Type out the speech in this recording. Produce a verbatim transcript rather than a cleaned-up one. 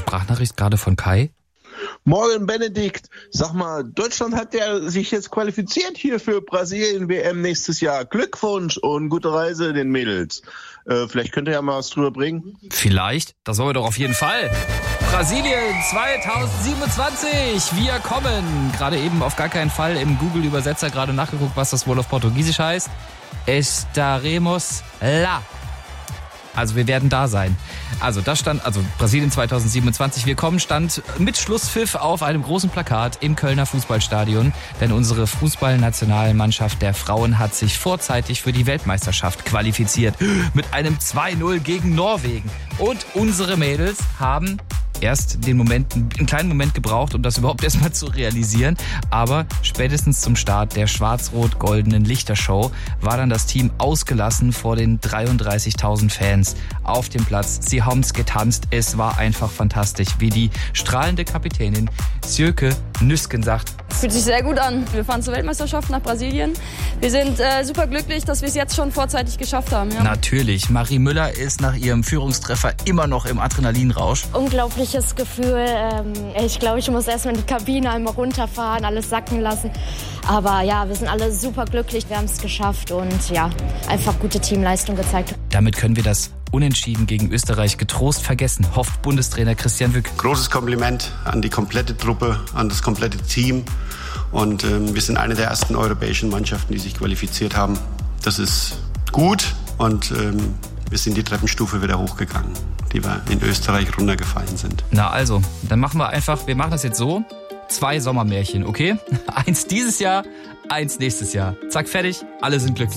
Sprachnachricht gerade von Kai. Morgen, Benedikt. Sag mal, Deutschland hat ja sich jetzt qualifiziert hier für Brasilien-W M nächstes Jahr. Glückwunsch und gute Reise den Mädels. Äh, vielleicht könnt ihr ja mal was drüber bringen. Vielleicht. Das wollen wir doch auf jeden Fall. Brasilien zweitausendsiebenundzwanzig. Wir kommen. Gerade eben auf gar keinen Fall im Google-Übersetzer gerade nachgeguckt, was das wohl auf Portugiesisch heißt. Estaremos lá. Also wir werden da sein. Also das stand, also Brasilien zweitausendsiebenundzwanzig, wir kommen, stand mit Schlusspfiff auf einem großen Plakat im Kölner Fußballstadion. Denn unsere Fußballnationalmannschaft der Frauen hat sich vorzeitig für die Weltmeisterschaft qualifiziert. Mit einem zwei null gegen Norwegen. Und unsere Mädels haben erst den Moment, einen kleinen Moment gebraucht, um das überhaupt erstmal zu realisieren. Aber spätestens zum Start der schwarz-rot-goldenen Lichtershow war dann das Team ausgelassen vor den dreiunddreißigtausend Fans auf dem Platz. Sie haben's getanzt. Es war einfach fantastisch, wie die strahlende Kapitänin Sjöke Nüsken sagt. Fühlt sich sehr gut an. Wir fahren zur Weltmeisterschaft nach Brasilien. Wir sind äh, super glücklich, dass wir es jetzt schon vorzeitig geschafft haben. Ja. Natürlich. Marie Müller ist nach ihrem Führungstreffer immer noch im Adrenalinrausch. Unglaubliches Gefühl. Ich glaube, ich muss erstmal in die Kabine einmal runterfahren, alles sacken lassen. Aber ja, wir sind alle super glücklich. Wir haben es geschafft und ja, einfach gute Teamleistung gezeigt. Damit können wir das Unentschieden gegen Österreich getrost vergessen, hofft Bundestrainer Christian Wück. Großes Kompliment an die komplette Truppe, an das komplette Team. Und ähm, wir sind eine der ersten europäischen Mannschaften, die sich qualifiziert haben. Das ist gut und ähm, wir sind die Treppenstufe wieder hochgegangen, die wir in Österreich runtergefallen sind. Na also, dann machen wir einfach, wir machen das jetzt so, zwei Sommermärchen, okay? Eins dieses Jahr, eins nächstes Jahr. Zack, fertig, alle sind glücklich.